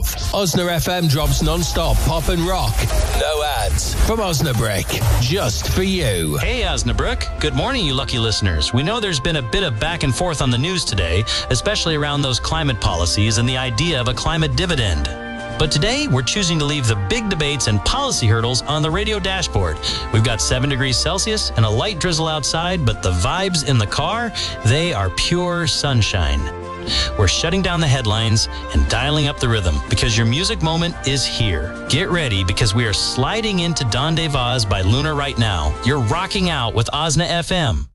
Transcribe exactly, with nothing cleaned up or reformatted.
off. Osna F M drops non-stop pop and rock. No ads. From Osnabrück. Just for you. Hey, Osnabrück. Good morning, you lucky listeners. We know there's been a bit of back and forth on the news today, especially around those climate policies and the idea of a climate dividend. But today, we're choosing to leave the big debates and policy hurdles on the radio dashboard. We've got seven degrees Celsius and a light drizzle outside, but the vibes in the car, they are pure sunshine. We're shutting down the headlines and dialing up the rhythm because your music moment is here. Get ready because we are sliding into Don De Vaz by Lunar right now. You're rocking out with Osna F M.